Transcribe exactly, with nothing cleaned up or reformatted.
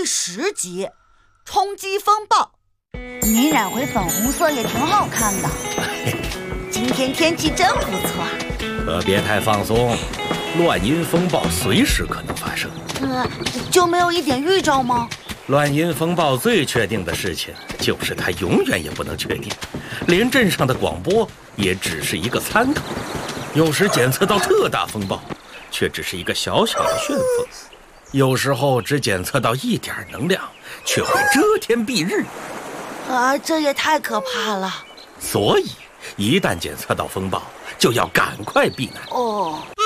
十集，冲击风暴。 你染回粉红色也挺好看的。今天天气真不错。 可别太放松，乱音风暴随时可能发生。 呃，就没有一点预兆吗？ 乱音风暴最确定的事情就是它永远也不能确定，连镇上的广播也只是一个参考。有时检测到特大风暴，却只是一个小小的旋风；有时候只检测到一点能量，却会遮天蔽日。 啊，这也太可怕了！ 所以，一旦检测到风暴，就要赶快避难。 哦。